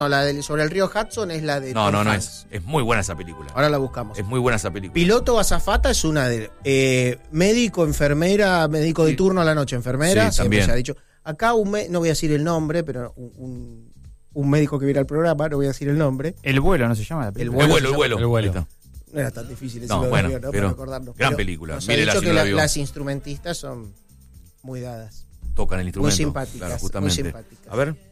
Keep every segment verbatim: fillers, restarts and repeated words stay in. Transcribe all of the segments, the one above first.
No, la de, sobre el río Hudson es la de... No, Tom no, no Hanks. es. Es muy buena esa película. Ahora la buscamos. Es muy buena esa película. Piloto o azafata es una de... Eh, médico, enfermera, médico de Sí. turno a la noche, enfermera, Sí, siempre también. se ha dicho. Acá un me- no voy a decir el nombre, pero un, un, un médico que viera el programa, no voy a decir el nombre. El vuelo, ¿no se llama la El película? El vuelo, vuelo, el vuelo. El vuelo. Ahí No era tan difícil No, decirlo bueno, de avión, ¿no? pero Para recordarnos. gran Pero película. nos ha Mírela dicho si que no la la- vio. las instrumentistas son muy dadas. está. Tocan el instrumento. Muy simpáticas, Claro, muy justamente. simpáticas. A ver.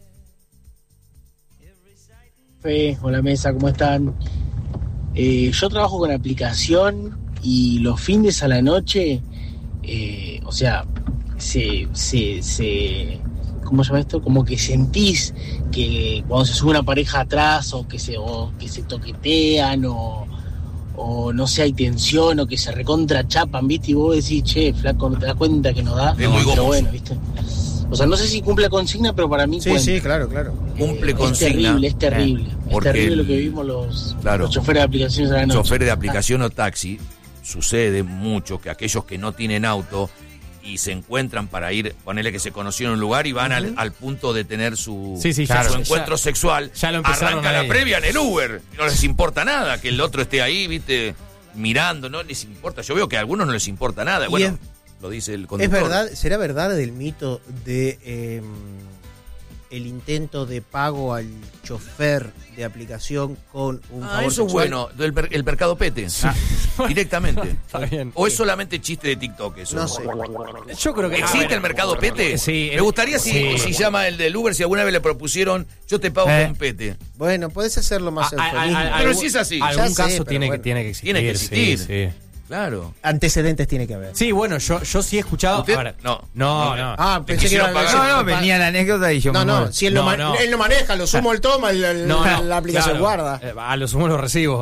Fe, hola mesa, ¿cómo están? Eh, yo trabajo con aplicación y los fines a la noche, eh, o sea, se, se, se, ¿cómo se llama esto? Como que sentís que cuando se sube una pareja atrás o que se, o que se toquetean o, o no sé, hay tensión o que se recontra chapan, ¿viste? Y vos decís, che, flaco, ¿no te das cuenta que nos da? Es muy Pero gomoso. bueno, ¿viste? O sea, no sé si cumple la consigna, pero para mí Sí, cuenta. sí, claro, claro. Cumple Eh, consigna. Es terrible, es terrible. Eh, es porque terrible lo que el- vivimos los, Claro. los choferes de aplicaciones a la noche. Choferes de aplicación o taxi, sucede mucho que aquellos que no tienen auto y se encuentran para ir, ponele que se conocieron en un lugar y van al, al punto de tener su, Sí, sí, su ya- encuentro ya- sexual, ya lo empezaron arranca la ahí. previa en el Uber, no les importa nada que el otro esté ahí, viste, mirando, no les importa. Yo veo que a algunos no les importa nada. Y Bueno, es- lo dice el ¿Es conductor. verdad, será verdad del mito de eh, el intento de pago al chofer de aplicación con un Ah, favor eso es sexual? bueno, del per- el mercado pete. Directamente. Está bien. ¿O es solamente chiste de TikTok eso? No sé. Yo creo que ¿Existe el mercado pete? Sí, Me gustaría si, sí. si llama el del Uber, si alguna vez le propusieron, yo te pago Eh. con pete. Bueno, podés hacerlo más A- a- a- eufemismo. a- Pero algún- si es así. Algún Ya sé, caso pero tiene, bueno. que, tiene que existir. Tiene que existir. Sí, sí. Claro. Antecedentes tiene que haber. Sí, bueno, yo, yo sí he escuchado. ¿Usted? a ver, No. no, no. Ah, Te pensé que quisieron era... pagar. No, no, venía la anécdota y yo No, me no, muero. si él, lo No, ma- no. él lo maneja, lo sumo el toma, el- el- No, la, no, la aplicación claro. guarda. Eh, A lo sumo lo recibo.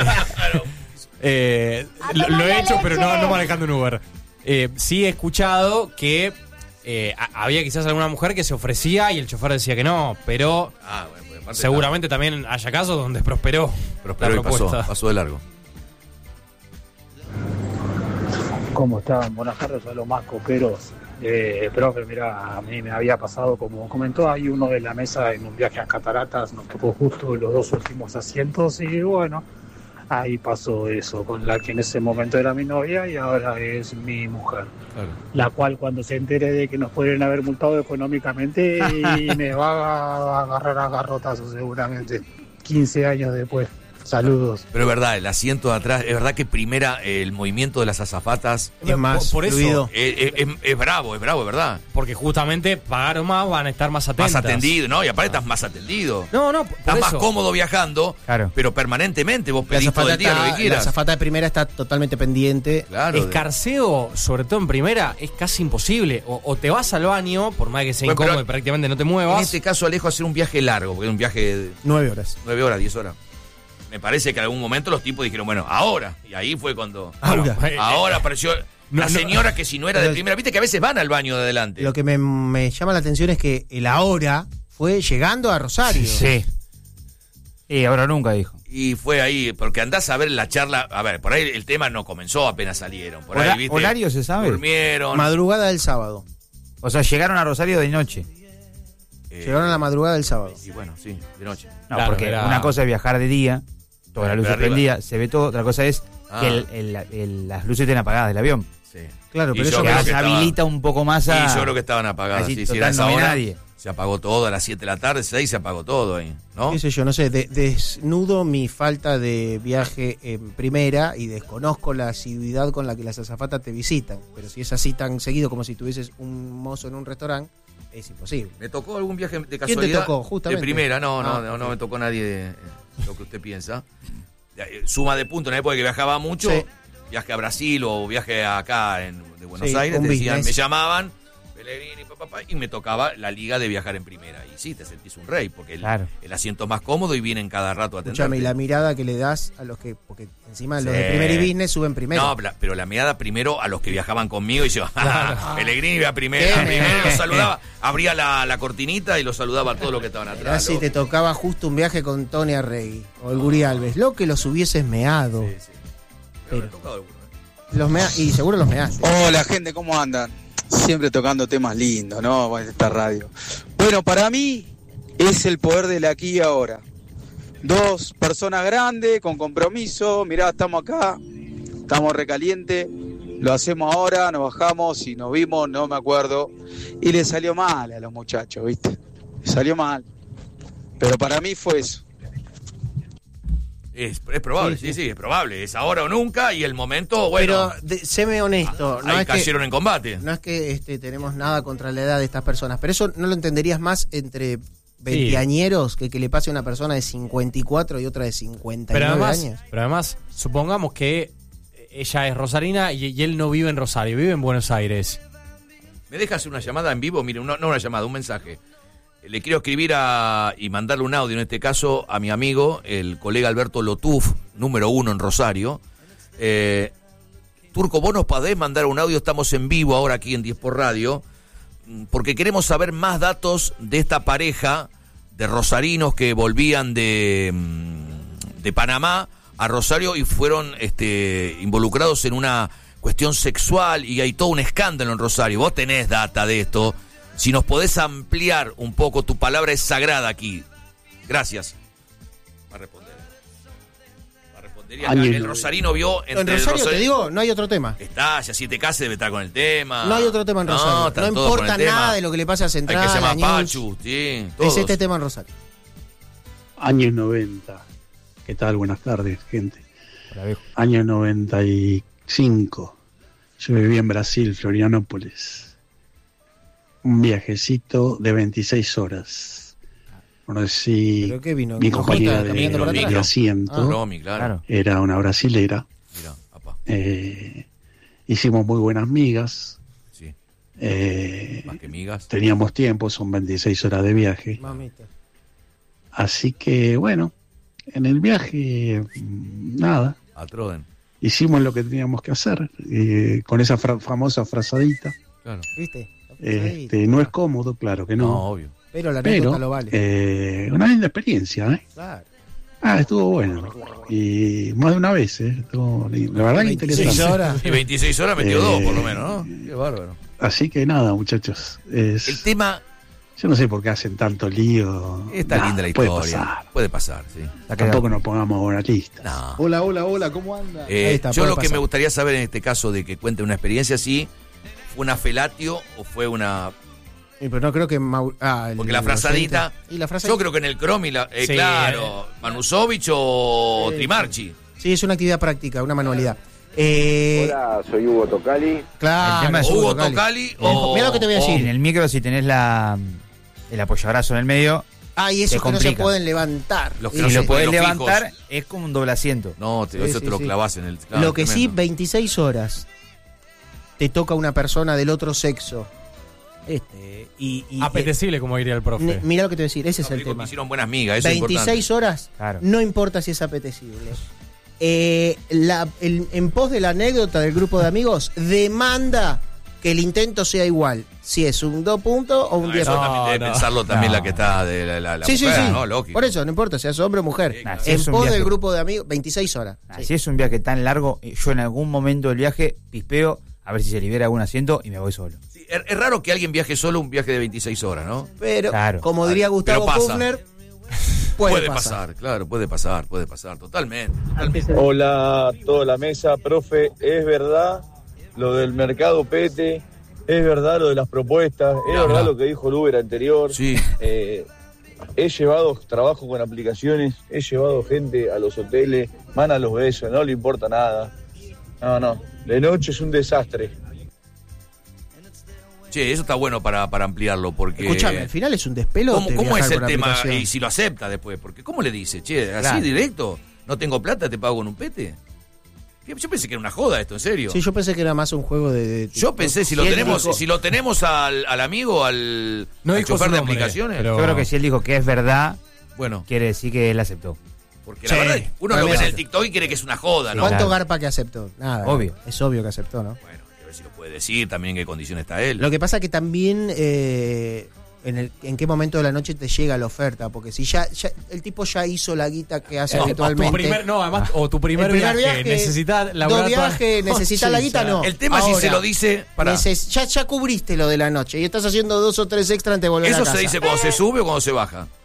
Eh, lo, lo he hecho, pero no, no manejando un Uber. Eh, sí he escuchado que eh, a- había quizás alguna mujer que se ofrecía y el chofer decía que no, pero Ah, bueno, pues aparte seguramente también haya casos donde prosperó, está. Prosperó la y pasó, propuesta. pasó de largo. ¿Cómo están? Buenas tardes a los más coqueros. Eh, profe, mira, a mí me había pasado, como comentó, hay uno de la mesa en un viaje a Cataratas, nos tocó justo los dos últimos asientos y bueno, ahí pasó eso, con la que en ese momento era mi novia y ahora es mi mujer. Claro. La cual cuando se entere de que nos pueden haber multado económicamente y me va a agarrar a garrotazos seguramente, quince años después. Saludos. Pero es verdad, el asiento de atrás, es verdad que primera, eh, el movimiento de las azafatas Es más por, por eso, fluido. eh, eh, es, es bravo, es bravo, es verdad. porque justamente pagaron más, van a estar más atentos. Más atendido, ¿no? Y aparte estás más atendido. No, no, por Estás más eso. cómodo viajando, Claro. pero permanentemente vos La pedís todo azafata, el día lo que está, la quieras. azafata de primera está totalmente pendiente. Claro. de- Escarceo, sobre todo en primera, es casi imposible. O, o te vas al baño, por más que sea Bueno, incómodo pero y prácticamente no te En muevas. este caso, Alejo, hacer un viaje largo, porque es un viaje de Nueve horas. nueve horas, diez horas. Me parece que en algún momento los tipos dijeron, bueno, ahora. Y ahí fue cuando. Ahora. Bueno, ahora apareció No, la no. señora que si no era de Pero- primera, viste que a veces van al baño de adelante. Lo que me, me llama la atención es que el ahora fue llegando a Rosario. Sí. Y ahora nunca dijo. Y fue ahí, porque andás a ver la charla. A ver, por ahí el tema no comenzó apenas salieron. Por Hora- ahí, ¿viste? ¿horario se sabe? Durmieron. Madrugada del sábado. O sea, llegaron a Rosario de noche. eh, Llegaron a la madrugada del sábado. Y bueno, sí, de noche. No, Claro, porque era- una cosa es viajar de día, toda la luz Pero arriba. prendida, se ve todo. Otra cosa es Ah. que el- el- el- las luces estén apagadas del avión. Sí. Claro, Y pero yo eso Que creo se que estaba- habilita un poco más a... Y yo creo que estaban apagadas. Así, Sí, sí, total, era esa no ve hora, nadie. Se apagó todo a las siete de la tarde, seis se apagó todo ahí, ¿no? qué sé yo, no sé, de- desnudo mi falta de viaje en primera y desconozco la asiduidad con la que las azafatas te visitan. Pero si es así tan seguido como si tuvieses un mozo en un restaurante, es imposible. ¿Me tocó algún viaje de te casualidad? tocó, justamente? De primera, no, no, Ah, no, no ok. me tocó nadie de, eh, lo que usted piensa. Eh, Suma de punto, en la época que viajaba mucho, Sí. viaje a Brasil o viaje acá en, de Buenos Sí, Aires, un te decían, business. me llamaban, Pellegrini, pa, pa, pa, y me tocaba la liga de viajar en primera. Y sí, te sentís un rey, porque el, Claro. el asiento es más cómodo y vienen cada rato a atenderte. Escúchame, y la mirada que le das a los que, porque encima los Sí. de primer y business suben primero. No, la- pero la mirada primero a los que viajaban conmigo y yo, "Ah, Pellegrini a primera, Bien. primero los saludaba, abría la, la cortinita y los saludaba a todos los que estaban Mirá atrás. si loco. te tocaba justo un viaje con Tony Arregui o el Guri Alves. Lo que los hubieses meado. Sí, sí. Pero me ha Pero- tocado alguno, ¿eh? Los mea- y seguro los measte. Hola gente, ¿cómo andan? Siempre tocando temas lindos, ¿no? En esta radio. Bueno, para mí, es el poder del aquí y ahora. Dos personas grandes, con compromiso, mirá, estamos acá, estamos recalientes, lo hacemos ahora, nos bajamos y nos vimos, no me acuerdo, y le salió mal a los muchachos, ¿viste? Le salió mal. Pero para mí fue eso. Es, es probable, sí, sí, sí, es probable. Es ahora o nunca y el momento, Pero bueno. de, séme honesto. Ahí no es cayeron que, en combate. No es que este, tenemos nada contra la edad de estas personas, pero eso no lo entenderías más entre veinteañeros que que le pase a una persona de cincuenta y cuatro y otra de cincuenta y nueve Pero además, años. pero además, supongamos que ella es rosarina y, y él no vive en Rosario, vive en Buenos Aires. ¿Me dejas una llamada en vivo? Mire, no, no una llamada, un mensaje. Le quiero escribir a, y mandarle un audio, en este caso, a mi amigo, el colega Alberto Lotuf, número uno en Rosario. Eh, Turco, vos nos podés mandar un audio, estamos en vivo ahora aquí en diez por Radio, porque queremos saber más datos de esta pareja de rosarinos que volvían de, de Panamá a Rosario y fueron este, involucrados en una cuestión sexual y hay todo un escándalo en Rosario. Vos tenés data de esto. Si nos podés ampliar un poco, tu palabra es sagrada aquí. Gracias. Va a responder. Va a responder. Y acá el rosarino vio... En Rosario, Rosario, te digo, no hay otro tema. Está, ya siete K se debe estar con el tema. No hay otro tema en Rosario. No, no importa nada de lo que le pase a Central. Hay que se llama a Pachu, sí, todos. Es este tema en Rosario. Años noventa. ¿Qué tal? Buenas tardes, gente. Hola, viejo. Año noventa y cinco. Yo vivía en Brasil, Florianópolis. Un viajecito de veintiséis horas. Conocí ¿Pero qué vino? mi compañera de, caminando para de atrás? asiento. Ah, Romy, claro. Era una brasilera. Mira, apá. Eh, hicimos muy buenas migas. Sí. Eh, Más que migas. Teníamos tiempo, son veintiséis horas de viaje. Mamita. Así que, bueno, en el viaje, nada. A Troden. Hicimos lo que teníamos que hacer, eh, con esa fra- famosa frazadita. Claro. ¿Viste? Este, no es cómodo, claro que no. No, obvio. Pero la anécdota Pero, lo vale. eh, una linda experiencia, ¿eh? Claro. Ah, estuvo bueno. Y más de una vez, ¿eh? Estuvo lindo. La verdad que veintiséis interesante. horas. Y veintiséis horas metió Eh, dos, por lo menos, ¿no? Qué bárbaro. Así que nada, muchachos. Es, El tema... yo no sé por qué hacen tanto lío. Está Nada, linda la puede historia. pasar. Puede pasar, sí. Tampoco nos pongamos moralistas. No. Hola, hola, hola, ¿cómo anda? Eh, Ahí está, yo puede lo que pasar. me gustaría saber en este caso de que cuente una experiencia así, ¿fue una felatio o fue una...? Sí, pero no creo que... Mau- ah, el- Porque la el frazadita... docente- ¿Y la frazadita? Yo creo que en el Cromi, la, eh, Sí, claro, Manusovich o Sí, Trimarchi. Sí, es una actividad práctica, una manualidad. Eh, Hola, soy Hugo Tocali. Claro. El tema es Hugo Tocali. Tocali o... Mirá lo que te voy a o- decir. En el micro, si tenés la el apoyabrazo en el medio, Ah, y te esos que no se complica. pueden levantar. Los que Y no si se lo pueden podés los levantar, fijos. es como un doble asiento. No, te- Sí, eso sí, te lo sí. clavas en el... claro, Lo que sí, tremendo. veintiséis horas te toca una persona del otro sexo. Este, y, y Apetecible, como diría el eh, profe. ne- mirá lo que te voy a decir, ese es No, el digo que tema. hicieron buenas migas, eso es veintiséis horas, Claro. no importa si es apetecible. Eh, la- el- en pos de la anécdota del grupo de amigos, demanda que el intento sea igual. Si es un dos puntos o un No, diez eso puntos. también debe no. pensarlo también No. la que está de la, la, la Sí, sí, mujer, sí. ¿no? Lógico. Por eso, no importa, seas hombre o mujer. Sí, claro. Si En es un pos del viaje- grupo de amigos, veintiséis horas. Ah, Sí. Si es un viaje tan largo, eh, yo en algún momento del viaje pispeo a ver si se libera algún asiento y me voy solo. Sí, es, es raro que alguien viaje solo un viaje de veintiséis horas, ¿no? Pero, Claro. como diría Pero Gustavo pasa. Kufner, puede, Puede pasar. pasar, claro, puede pasar, puede pasar, totalmente. totalmente. Hola, toda la mesa, profe. ¿Es verdad lo del mercado Pete? ¿Es verdad lo de las propuestas? ¿Es Ya, verdad ya. lo que dijo el Uber anterior? Sí, Eh, he llevado trabajo con aplicaciones, he llevado gente a los hoteles, man a los besos, no le importa nada. No, no, de noche es un desastre. che, eso está bueno para, para ampliarlo, porque... Escuchame, al final es un despelote. ¿Cómo, cómo viajar es el por tema? aplicación. Y si lo acepta después, porque ¿cómo le dice? Che, así Claro. directo, no tengo plata, te pago con un pete. ¿Qué? Yo pensé que era una joda esto, en serio. Sí, yo pensé que era más un juego de... de- Yo pensé, si lo él tenemos, dijo- si lo tenemos al, al amigo, al, No al dijo chofer su de nombre, aplicaciones, pero- Yo creo que si él dijo que es verdad, bueno, quiere decir que él aceptó. porque Sí, la verdad, uno para lo mí ve en es- el TikTok y cree que es una joda, ¿no? ¿Cuánto Claro. garpa que aceptó? Nada. Obvio. Es obvio que aceptó, ¿no? Bueno, hay que ver si lo puede decir, también en qué condición está él. Lo que pasa que también eh, en, el, en qué momento de la noche te llega la oferta, porque si ya, ya el tipo ya hizo la guita que hace No, habitualmente. tu primer, no, además, o tu primer, El primer viaje, viaje, necesitas la dos viajes, necesitas la guita, no. El tema es si Ahora, se lo dice, para neces- ya, ya cubriste lo de la noche y estás haciendo dos o tres extra antes de volver a ¿eso casa. se dice cuando se sube o cuando se baja?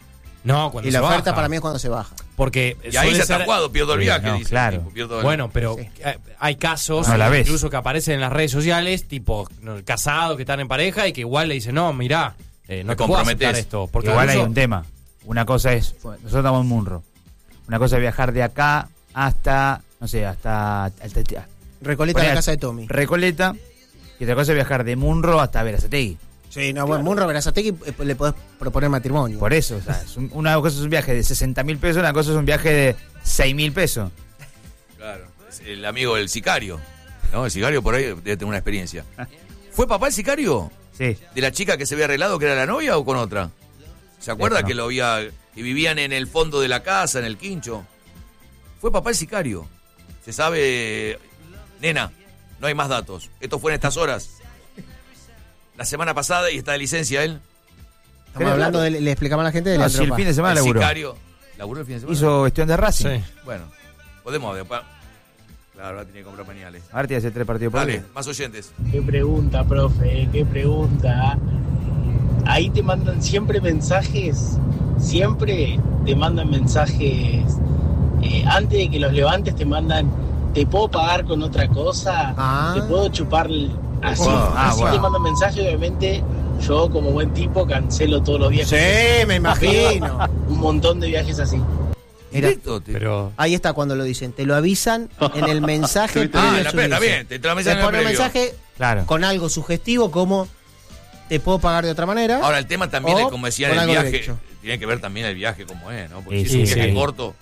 No, cuando Y la se oferta baja. para mí es cuando se baja. Porque Y ahí suele ya está ser- jugado, pierdo el Sí, viaje, no, dice. claro. el tipo, pierdo el- Bueno, pero Sí. eh, hay casos, No la ves. incluso que aparecen en las redes sociales, tipo no, casados que están en pareja y que igual le dicen, no, mirá, eh, no Te te puedo aceptar comprometés. esto. Porque Igual hay incluso- un tema. Una cosa es, nosotros estamos en Munro. Una cosa es viajar de acá hasta, no sé, hasta, hasta- Recoleta Poné la a- casa de Tommy. Recoleta. Y otra cosa es viajar de Munro hasta Verazategui. Sí, no, bueno, Munro Verazategui eh, le podés proponer matrimonio. Por eso, o sea, es un- una cosa es un viaje de sesenta mil pesos, una cosa es un viaje de seis mil pesos. Claro, es el amigo del sicario. ¿No? El sicario por ahí debe tener una experiencia. ¿Fue papá el sicario? Sí. ¿De la chica que se había arreglado que era la novia o con otra? ¿Se acuerda no. que lo había que vivían en el fondo de la casa, en el quincho? Fue papá el sicario. Se sabe, nena, no hay más datos. Esto fue en estas horas. La semana pasada y está de licencia él. Estamos hablando, de, le explicamos a la gente de No, la si el tropa. fin de semana el laburó. sicario. ¿Laburó el fin de semana? Hizo gestión de Racing. Sí. Bueno, podemos después. Claro, ahora tiene que comprar pañales. Ahora tiene que hacer tres partidos por Dale, día. más oyentes. Qué pregunta, profe, qué pregunta. Ahí te mandan siempre mensajes, siempre te mandan mensajes. eh, antes de que los levantes te mandan, ¿te puedo pagar con otra cosa? Ah. ¿Te puedo chupar? Así, Ah, así bueno. te mandan mensajes, obviamente. Yo, como buen tipo, cancelo todos los viajes. Sí, me imagino. Un montón de viajes así. Mira, Directo, te- Pero ahí está cuando lo dicen. Te lo avisan en el mensaje. Ah, previo a la espera, está subirse. bien, te, te la Te mensaje en el pone un previo. mensaje Claro. con algo sugestivo como te puedo pagar de otra manera. Ahora, el tema también O es, como decían, con el algo viaje. derecho. Tiene que ver también el viaje como es, ¿no? Porque Sí, si es un sí, viaje sí. corto.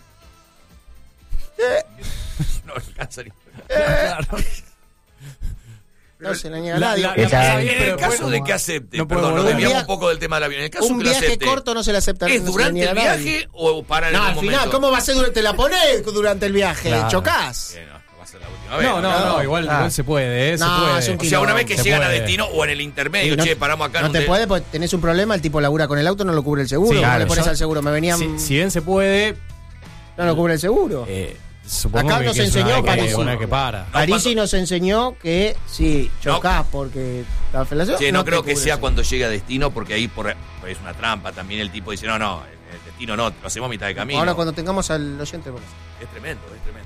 No alcanza ni. no se le niega a La- nadie. la- ¿Qué tal? En el Pero caso bueno, de que acepte, no puedo perdón, nos volver. desviamos Un un poco del tema del avión. En el caso Un que lo viaje acepte, corto no se le acepta. ¿es no se le durante niega el a nadie. viaje o para en No, algún al final, momento? ¿cómo va a ser durante? Te la pones durante el viaje. Claro. Chocás. Eh, no, no va a ser la última vez. no, no, no, no. igual, Ah. igual se puede, eh, se No, puede. es un O sea, una vez que Se llegan a puede. destino o en el intermedio, Sí, no- che, paramos acá. No en te un- puede porque tenés un problema, el tipo labura con el auto, no lo cubre el seguro. Sí, ¿Cómo claro, le pones yo- al seguro? Me venían. Si, si bien se puede, No lo cubre el seguro. eh, supongo Acá que, nos que es una enseñó vez que- Parisi. una que para. No, Parisi cuando- nos enseñó que si chocás porque la felación. Che, no, te creo que cubre sea el cuando llegue a destino, porque ahí por, es una trampa. También el tipo dice, no, no, el, el destino no, lo hacemos a mitad de seguro. camino. Ahora cuando tengamos al oyente, bueno. Es tremendo, es tremendo.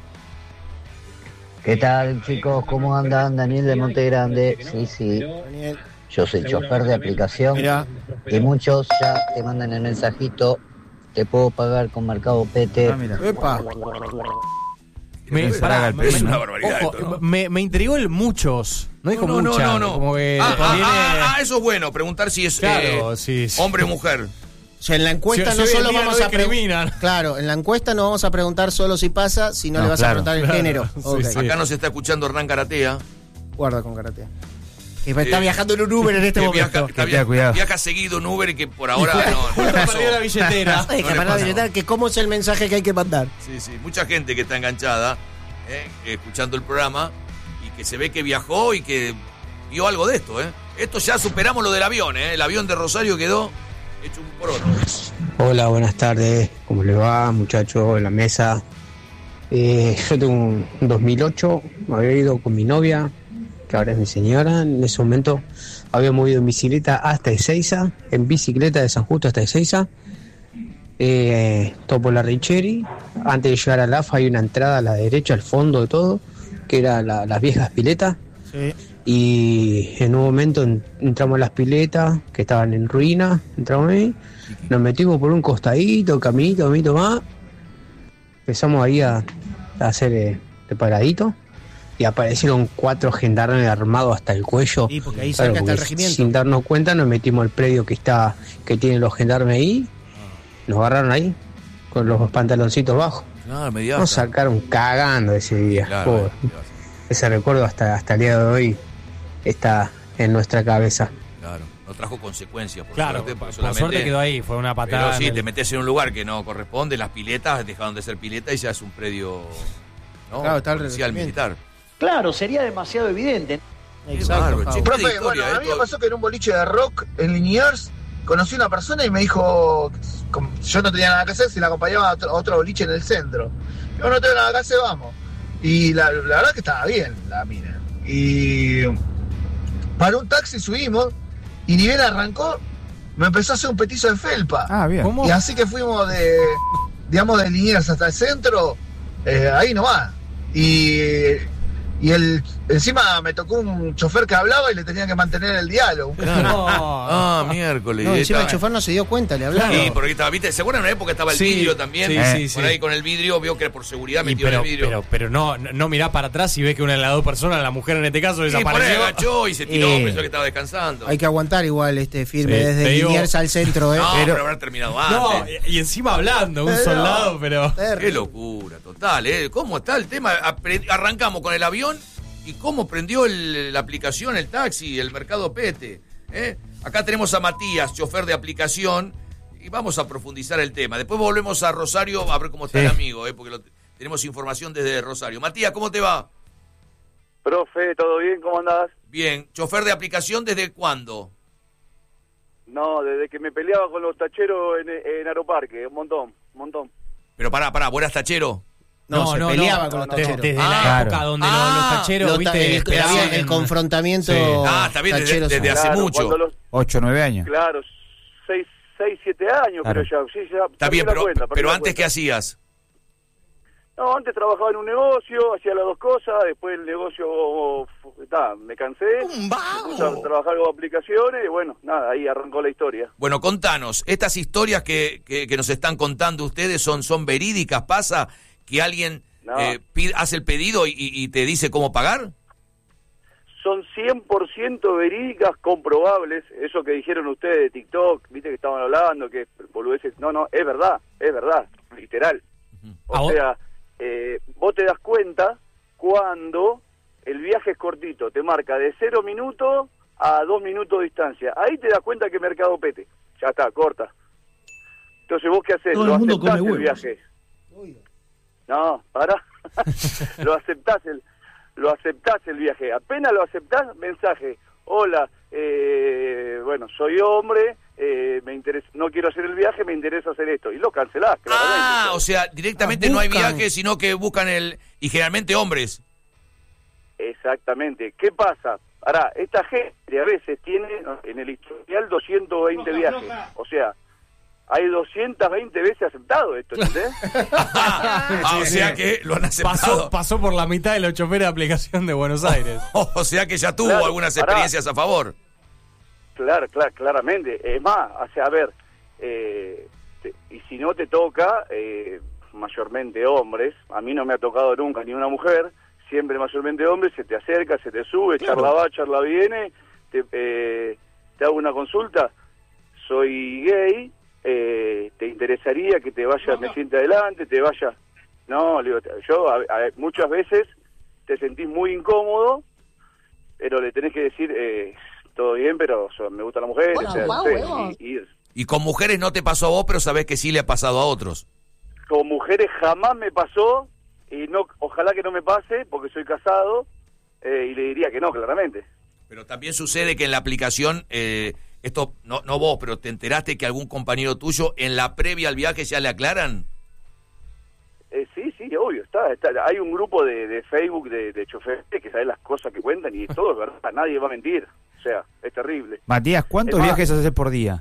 ¿Qué tal, chicos? ¿Cómo andan? Daniel de Monte Grande. Sí, sí, Daniel, yo soy chofer de aplicación mirá. y muchos ya te mandan el mensajito, te puedo pagar con Mercado Pete. Ah, mira. Epa. Me, pensar pará, haga el me- precio, Es una ¿no? barbaridad ojo, esto, ¿no? me, me intrigó el muchos. No dijo no, no, mucha. no, no. Como que ah, le conviene- ah, ah, ah, eso es bueno, preguntar si es Claro, eh, sí, sí. hombre o mujer. O sea, en la encuesta Si- no si hoy en solo día vamos no a preguntar. discriminan. Claro, en la encuesta no vamos a preguntar solo si pasa, sino No, le vas claro. a preguntar el Claro, género. sí, Ok. sí. Acá nos está escuchando Hernán Caratea. Guarda con karate. Que está Eh, viajando en un Uber en este que momento. viaja, está Que tenga via- cuidado. viaja seguido en Uber y que por ahora no, no Justo le pasó. perdió la billetera. Ay, No que le para pasó. habilitar que cómo es el mensaje que hay que mandar. Sí, sí, mucha gente que está enganchada, eh, escuchando el programa y que se ve que viajó y que vio algo de esto, ¿eh? Esto ya superamos lo del avión, ¿eh? El avión de Rosario quedó hecho un poroto. Hola, buenas tardes. ¿Cómo le va, muchachos, en la mesa? Eh, yo tengo un dos mil ocho, me había ido con mi novia, que ahora es mi señora. En ese momento había movido en bicicleta hasta Ezeiza, en bicicleta de San Justo hasta Ezeiza. Eh, todo por la Richeri. Antes de llegar a la A F A hay una entrada a la derecha, al fondo de todo, que era la- las viejas piletas. Sí. Y en un momento en- entramos a las piletas que estaban en ruina, entramos ahí, nos metimos por un costadito, caminito, caminito más, empezamos ahí a, a hacer eh, de paradito y aparecieron cuatro gendarmes armados hasta el cuello. Y porque ahí Claro, cerca está el porque regimiento. sin darnos cuenta nos metimos al predio que está que tienen los gendarmes ahí, nos agarraron ahí con los pantaloncitos bajos, Claro, media. nos sacaron cagando ese día. Claro, Pobre. eh, Ese recuerdo hasta, hasta el día de hoy está en nuestra cabeza. claro. No trajo consecuencias, por Claro, suerte, por, porque por solamente- suerte quedó ahí, fue una patada. Pero sí, en te el- metes en un lugar que no corresponde, las piletas dejaron de ser piletas y ya es un predio, ¿no? Claro, está el policial regimiento. militar. Claro, sería demasiado evidente. Exacto. bárbaro, Javo. che. Profe, Historia, bueno, a mí me esto- pasó que en un boliche de rock en Liniers conocí a una persona y me dijo, com- yo no tenía nada que hacer si la acompañaba a otro, a otro boliche en el centro. Yo no tengo nada que hacer, vamos. Y la, la verdad que estaba bien la mina. Y para un taxi subimos y ni bien arrancó, me empezó a hacer un petizo de felpa. Ah, bien. ¿Cómo? Y así que fuimos de, digamos, de Liniers hasta el centro, eh, ahí nomás. Y, y el, encima me tocó un chofer que hablaba y le tenía que mantener el diálogo. No. Ah, miércoles. No, encima el Estaba- chofer no se dio cuenta, le hablaba. Sí, porque estaba, ¿viste? ¿Se acuerdan en una época estaba el Sí, vidrio también? sí, Eh, sí, sí. Por ahí con el vidrio, vio que por seguridad Y metió pero, el vidrio. pero, pero no, no no mirás para atrás y ves que una de las dos personas, la mujer en este caso, Sí, por ahí desapareció. agachó y se tiró, Eh. pensó que estaba descansando. Hay que aguantar igual este firme Sí, te desde digo- Liniers al centro, ¿eh? No, pero, Pero- habrá terminado No, antes. y y encima hablando, un Pero- soldado, pero. Qué locura, total, ¿eh? ¿Cómo está el tema? Apre- Arrancamos con el avión y cómo prendió el- la aplicación, el taxi, el mercado Pete. ¿eh? Acá tenemos a Matías, chofer de aplicación, y vamos a profundizar el tema. Después volvemos a Rosario a ver cómo está Sí. el amigo, ¿eh? Porque lo- tenemos información desde Rosario. Matías, ¿cómo te va? Profe, ¿todo bien? ¿Cómo andás? Bien, chofer de aplicación, ¿desde cuándo? No, desde que me peleaba con los tacheros en, en Aeroparque, un montón, un montón. Pero pará, pará, ¿vos eras tachero? No, se peleaba con no, los no, tacheros. Desde Ah, la claro. época donde Ah, los, los tacheros, lo ta- viste, el, esperaban había el en- confrontamiento Sí. Ah, está bien, desde- tacheros- desde hace Claro, mucho. cuando los- ocho, nueve años. claro, seis, seis, siete años, Claro. pero ya, sí, ya. Está perdí bien, la pero, cuenta, perdí pero la antes, cuenta. ¿qué hacías? No, antes trabajaba en un negocio, hacía las dos cosas, después el negocio, está, me cansé. ¡Un Me puse a trabajar con aplicaciones y bueno, nada, ahí arrancó la historia. Bueno, contanos, estas historias que, que, que nos están contando ustedes son, son verídicas, ¿pasa que alguien No. eh, pide- hace el pedido y, y te dice cómo pagar? Son cien por ciento verídicas, comprobables, eso que dijeron ustedes de TikTok, viste que estaban hablando, que boludeces, no, no, es verdad, es verdad, literal. ¿A O vos? sea, eh, vos te das cuenta cuando el viaje es cortito, te marca de cero minutos a dos minutos de distancia, ahí te das cuenta que mercado pete, ya está, corta. Entonces vos qué haces, Todo lo el mundo aceptás come el huevos. viaje. No, para. lo aceptás el lo aceptás el viaje. Apenas lo aceptás, mensaje. Hola, eh, bueno, soy hombre, eh, me interesa, no quiero hacer el viaje, me interesa hacer esto. Y lo cancelás, claramente. Ah, o sea, directamente Ah, no hay buscan. viaje, sino que buscan el... Y generalmente hombres. Exactamente. ¿Qué pasa? Ahora, esta gente a veces tiene en el historial doscientos veinte viajes. O sea, hay doscientas veinte veces aceptado esto, ¿entendés? Ah, o sea que lo han aceptado. Pasó, pasó por la mitad de los choferes de aplicación de Buenos Aires. O sea que ya tuvo Claro, algunas pará. experiencias a favor. Claro, claro, claramente. Es más, o sea, a ver, eh, te- y si no te toca, eh, mayormente hombres, a mí no me ha tocado nunca ni una mujer, siempre mayormente hombres, se te acerca, se te sube, Claro. charla va, charla viene, te, eh, te hago una consulta, soy gay, eh, te interesaría que te vayas, me siente adelante, te vayas, no, le digo, yo a- a- muchas veces te sentís muy incómodo, pero le tenés que decir, eh, todo bien, pero o sea, me gusta la mujer, o sea, no sé, y, y Y con mujeres no te pasó a vos, pero sabés que sí le ha pasado a otros. con mujeres jamás me pasó, y no, ojalá que no me pase, porque soy casado, eh, y le diría que no, claramente. Pero también sucede que en la aplicación, eh, esto no, no vos, pero te enteraste que algún compañero tuyo en la previa al viaje ya le aclaran. Eh, sí, sí, obvio, está, está. Hay un grupo de, de Facebook de, de choferes que saben las cosas que cuentan y todo es verdad, nadie va a mentir. O sea, es terrible. Matías, ¿cuántos Es más- viajes haces por día?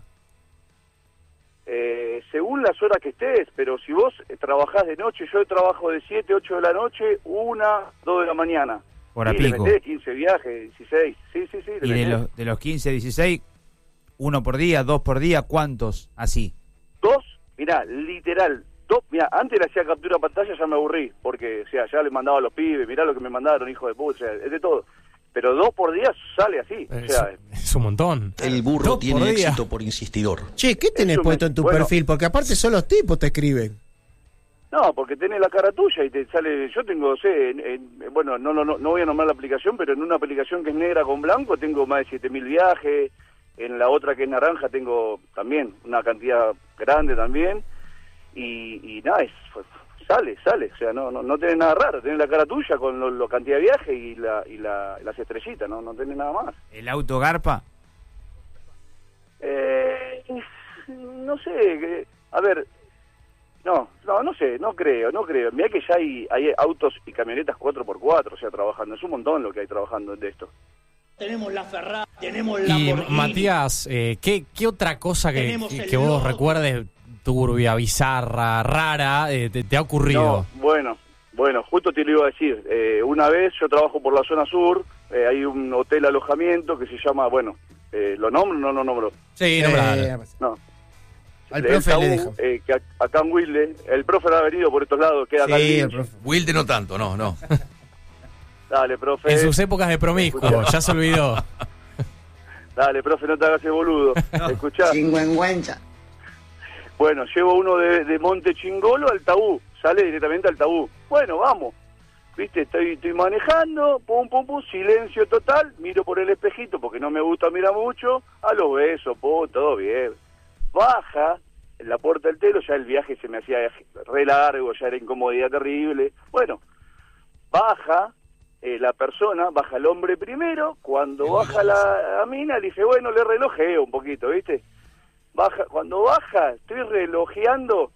Eh, según las horas que estés, pero si vos eh, trabajás de noche, yo trabajo de siete, ocho de la noche, una, dos de la mañana. Hora Sí, le pico. metés quince viajes, dieciséis, sí, sí, sí. le Y de metés. los, de los quince, dieciséis, uno por día, dos por día, ¿cuántos? Así. Dos, mirá, literal, dos, mirá, antes le hacía captura pantalla, ya me aburrí, porque, o sea, ya le mandaba a los pibes, mirá lo que me mandaron, hijo de puta, o sea, es de todo. Pero dos por día sale así, o Es, sea, es un montón. El burro Dos tiene por día. éxito por insistidor. Che, ¿qué tenés Eso me- puesto en tu bueno. perfil? Porque aparte son los tipos te escriben. no, porque tenés la cara tuya y te sale, yo tengo, no sé, en- en- bueno, no, no, no, no voy a nombrar la aplicación, pero en una aplicación que es negra con blanco tengo más de siete mil viajes, en la otra que es naranja tengo también una cantidad grande también, y, y nada, es, sale, sale, o sea, no, no, no tenés nada raro, tenés la cara tuya con lo, lo cantidad de viajes y, la, y la, las estrellitas, no, no tenés nada más. ¿El auto garpa? Eh, no sé, que- a ver, no, no, no sé, no creo, no creo. Mirá que ya hay, hay autos y camionetas cuatro por cuatro, o sea, trabajando, es un montón lo que hay trabajando de esto. tenemos la Ferrari, tenemos la Y Lamborghini. Matías, eh, ¿qué, ¿qué otra cosa que, Tenemos que, el que vos logo. recuerdes turbia, bizarra, rara, eh, te, te ha ocurrido? No, bueno, bueno, justo te lo iba a decir. Eh, una vez yo trabajo por la zona sur, eh, hay un hotel alojamiento que se llama, bueno, eh, ¿lo nombro o no lo nombro? Sí, Eh, nombralo. No. Al El profe Tabú, le deja. eh, que ac- acá en Wilde, el profe no ha venido por estos lados, queda acá Sí, en el Lynch. profe. Wilde no tanto, no, no. Dale, profe. En sus épocas de promiscuo, ya se olvidó. Dale, profe, no te hagas el boludo. Escuchá. Chingüengüenza. Bueno, llevo uno de, de Monte Chingolo al Tabú, sale directamente al Tabú. Bueno, vamos. Viste, estoy, estoy manejando, pum, pum, pum, silencio total, miro por el espejito porque no me gusta mirar mucho, a los besos, pum, todo bien. Baja en la puerta del telo, ya el viaje se me hacía re largo, ya era incomodidad terrible. Bueno, baja eh, la persona, baja el hombre primero, cuando baja la, la mina, le dije, bueno, le relojeo un poquito, ¿viste? Baja, cuando baja, estoy relojeando,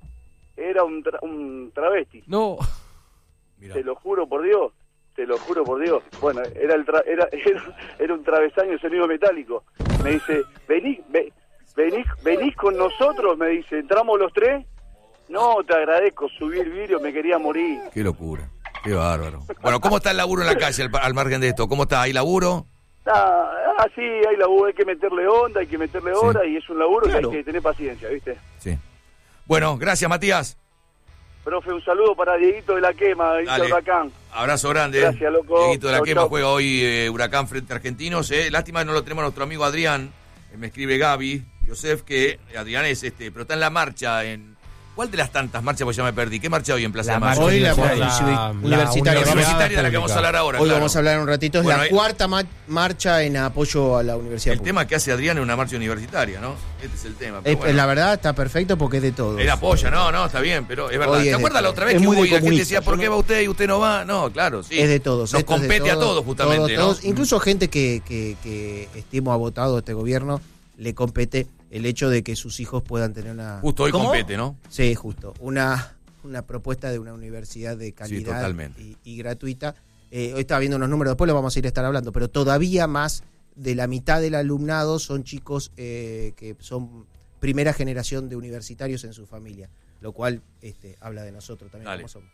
era un, tra- un travesti. No. Mirá. Te lo juro por Dios, te lo juro por Dios. Bueno, era el tra- era, era, era un travesaño de sonido metálico. Me dice, venís, ve- venís, venís con nosotros, me dice, entramos los tres. No, te agradezco, subí el vidrio, me quería morir. Qué locura, qué bárbaro. Bueno, ¿cómo está el laburo en la calle al, al margen de esto? ¿Cómo está? ¿Hay laburo? Ah, ah, sí, hay laburo, hay que meterle onda, hay que meterle Sí. hora y es un laburo Claro. que hay que tener paciencia, ¿viste? Sí. Bueno, gracias, Matías. Profe, un saludo para Dieguito de la Quema, Dieguito Dale. Huracán. Abrazo grande. Gracias, loco. Dieguito de la Chau, Quema chau. juega hoy eh, Huracán frente a Argentinos. Eh. Lástima que no lo tenemos a nuestro amigo Adrián. Eh, me escribe Gaby, Josef, que Adrián es este, pero está en la marcha. en ¿Cuál de las tantas marchas? Pues ya me perdí. ¿Qué marcha hoy en Plaza La de Mayo? marcha Hoy la, Por la- la- universitaria. la vamos- Universitaria de la que vamos a hablar ahora. Hoy claro. vamos a hablar en un ratito. Es Bueno, la ahí- cuarta ma- marcha en apoyo a la universidad El pública. tema que hace Adrián es una marcha universitaria, ¿no? Este es el tema. pero Es- bueno. La verdad está perfecto porque es de todos. Él apoya, no, no, está bien, pero es verdad. Hoy es ¿Te de acuerdas la todo. otra vez Es que muy hubo de y la gente comunistas, decía, ¿por yo qué no- va usted y usted no va? No, claro, sí. Es de todos. Nos esto es de compete a todos, todos, justamente, todos, ¿no? todos. Incluso gente que, que, que estimo ha votado este gobierno, le compete el hecho de que sus hijos puedan tener una... Justo hoy ¿Cómo? compete, ¿no? Sí, justo. Una, una propuesta de una universidad de calidad totalmente. y, y gratuita. Eh, hoy estaba viendo unos números, después lo vamos a ir a estar hablando, pero todavía más de la mitad del alumnado son chicos eh, que son primera generación de universitarios en su familia, lo cual este, habla de nosotros también Dale. como somos.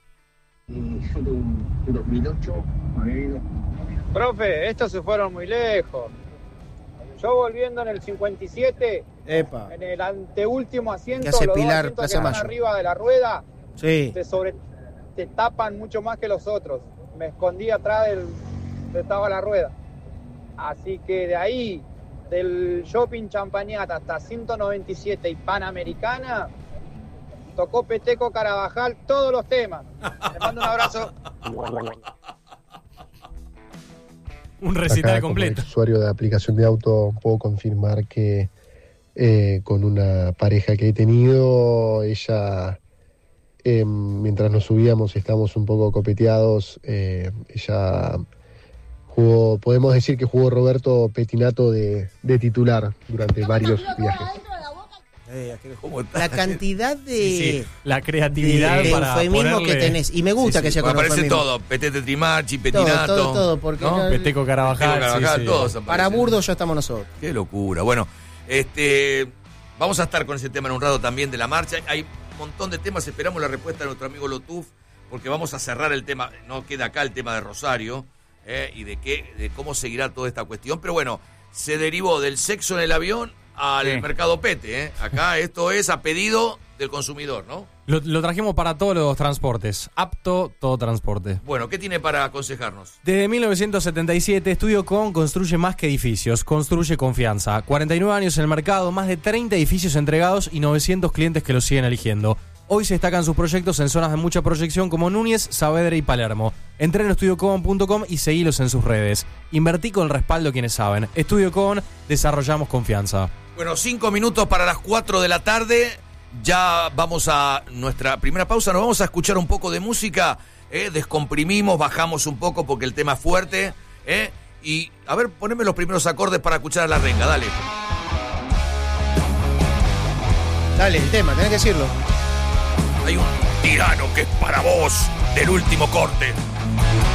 Yo de un dos mil ocho había ido. Profe, estos se fueron muy lejos. Yo volviendo en el cincuenta y siete, Epa. en el anteúltimo asiento, ¿Qué hace los dos Pilar, asientos Plaza que están Mayo? arriba de la rueda, Sí. te, sobre, te tapan mucho más que los otros. Me escondí atrás del donde estaba la rueda. Así que de ahí, del shopping Champañata hasta ciento noventa y siete y Panamericana, tocó Peteco Carabajal todos los temas. Les mando un abrazo. Un recital Acá, como completo. usuario de aplicación de auto, puedo confirmar que eh, con una pareja que he tenido, ella, eh, mientras nos subíamos, estábamos un poco copeteados. eh, ella jugó, podemos decir que jugó Roberto Petinato de, de titular durante varios viajes. Eh, ¿Cómo está? La cantidad de, Sí, sí, la creatividad de, de para eufemismo ponerle- que tenés. Y me gusta Sí, que sí, sea con aparece eufemismo. todo. Petete Trimarchi, Todo, Petinato. todo, todo, porque ¿no? no- Peteco Carabajal. Peteco Carabajal, sí, sí. todos Para aparecen. burdo ya estamos nosotros. Qué locura. Bueno, este, vamos a estar con ese tema en un rato también de la marcha. Hay un montón de temas. Esperamos la respuesta de nuestro amigo Lotuf, porque vamos a cerrar el tema. No queda acá el tema de Rosario eh, y de qué, de cómo seguirá toda esta cuestión. Pero bueno, se derivó del sexo en el avión al Sí. mercado Pete. Eh. Acá esto es a pedido del consumidor, ¿no? Lo, lo trajimos para todos los transportes. Apto todo transporte. Bueno, ¿qué tiene para aconsejarnos? Desde mil novecientos setenta y siete, Estudio Con construye más que edificios, construye confianza. cuarenta y nueve años en el mercado, más de treinta edificios entregados y novecientos clientes que los siguen eligiendo. Hoy se destacan sus proyectos en zonas de mucha proyección como Núñez, Saavedra y Palermo. Entrá en estudio con punto com y seguilos en sus redes. Invertí con el respaldo quienes saben. Estudio Con, desarrollamos confianza. Bueno, cinco minutos para las cuatro de la tarde. Ya vamos a nuestra primera pausa. Nos vamos a escuchar un poco de música. ¿eh? Descomprimimos, bajamos un poco porque el tema es fuerte. ¿eh? Y a ver, poneme los primeros acordes para escuchar a la renga. Dale. Dale, el tema, tenés que decirlo. Hay un tirano que es para vos del último corte.